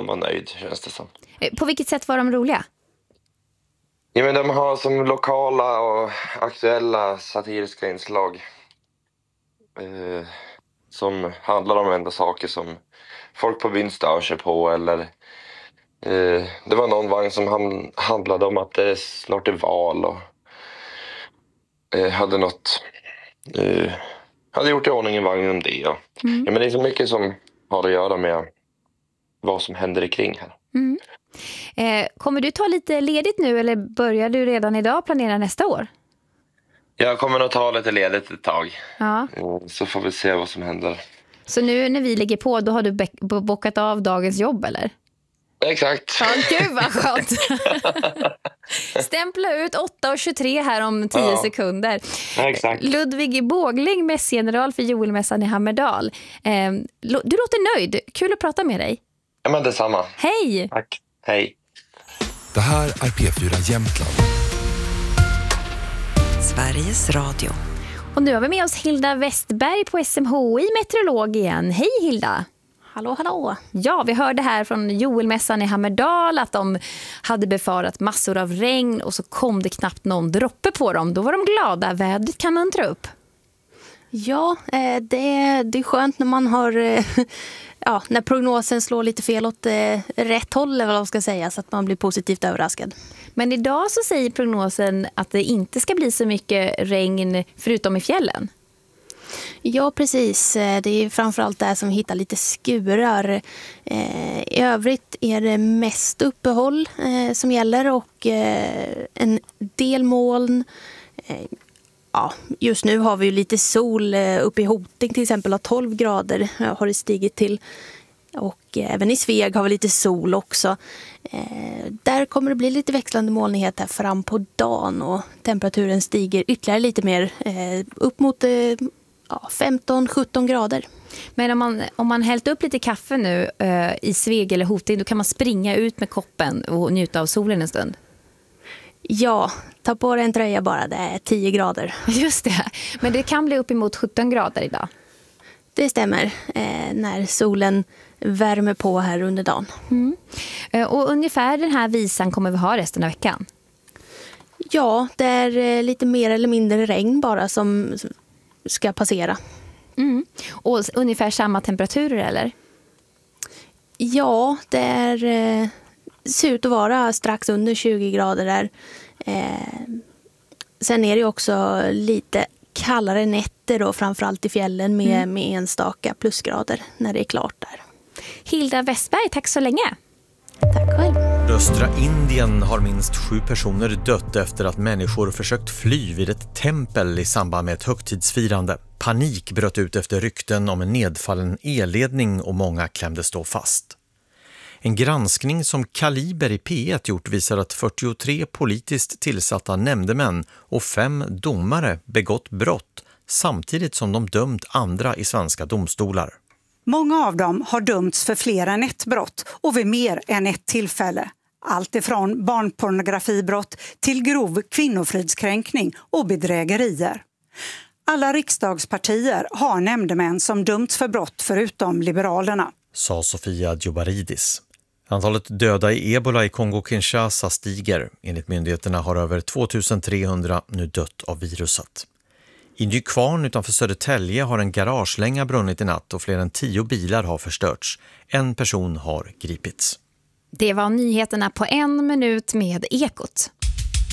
var nöjd, känns det som. På vilket sätt var de roliga? Ja, men de har som lokala och aktuella satiriska inslag. Som handlar om enda saker som folk på byn stör sig på. Eller det var någon vagn som handlade om att det snart är val. Och hade gjort i ordning en vagn om det. Ja, men det är så mycket som har att göra med vad som händer kring här. Kommer du ta lite ledigt nu eller börjar du redan idag planera nästa år? Jag kommer nog ta lite ledigt ett tag. Ja. Så får vi se vad som händer. Så nu när vi ligger på, då har du bockat av dagens jobb, eller? Exakt. Ja, gud vad skönt. Stämpla ut 8:23 här om 10 sekunder. Ja, exakt. Ludvig Bågling, mässgeneral för Joelmässan i Hammerdal. Du låter nöjd. Kul att prata med dig. Ja, men detsamma. Hej! Tack. Hej. Det här är P4 Jämtland. Sveriges Radio. Och nu har vi med oss Hilda Westberg på SMHI, meteorolog igen. Hej Hilda! Hallå, hallå. Ja, vi hörde här från Joelmässan i Hammerdal att de hade befarat massor av regn och så kom det knappt någon droppe på dem. Då var de glada. Vädret kan muntra upp. Ja, det är skönt när man har... när prognosen slår lite fel åt rätt håll, eller vad man ska säga, så att man blir positivt överraskad. Men idag så säger prognosen att det inte ska bli så mycket regn förutom i fjällen. Ja, precis. Det är framförallt där som vi hittar lite skurar. I övrigt är det mest uppehåll som gäller och en del moln. Just nu har vi ju lite sol uppe i Hoting till exempel, har 12 grader har det stigit till. Och även i Sveg har vi lite sol också. Där kommer det bli lite växlande molnighet här fram på dagen och temperaturen stiger ytterligare lite mer upp mot 15-17 grader. Men om man hällt upp lite kaffe nu i Sveg eller Hoting, då kan man springa ut med koppen och njuta av solen en stund. Ja, ta på dig en tröja bara, det är 10 grader. Just det, men det kan bli uppemot 17 grader idag. Det stämmer, när solen värmer på här under dagen. Och ungefär den här visan kommer vi ha resten av veckan? Ja, det är lite mer eller mindre regn bara som ska passera. Och ungefär samma temperaturer, eller? Ja, det ser ut att vara strax under 20 grader där. Sen är det också lite kallare nätter då, framförallt i fjällen med enstaka plusgrader när det är klart där. Hilda Westberg, tack så länge. Tack själv. Östra Indien har minst 7 personer dött efter att människor försökt fly vid ett tempel i samband med ett högtidsfirande. Panik bröt ut efter rykten om en nedfallen elledning och många klämdes då fast. En granskning som Kaliber i P1 gjort visar att 43 politiskt tillsatta nämndemän och 5 domare begått brott samtidigt som de dömt andra i svenska domstolar. Många av dem har dömts för fler än ett brott och vid mer än ett tillfälle. Allt ifrån barnpornografibrott till grov kvinnofridskränkning och bedrägerier. Alla riksdagspartier har nämndemän som dömts för brott förutom Liberalerna, sa Sofia Djobaridis. Antalet döda i Ebola i Kongo-Kinshasa stiger. Enligt myndigheterna har över 2300 nu dött av viruset. I Nykvarn utanför Södertälje har en garagelänga brunnit i natt och fler än 10 bilar har förstörts. En person har gripits. Det var nyheterna på 1 minut med Ekot.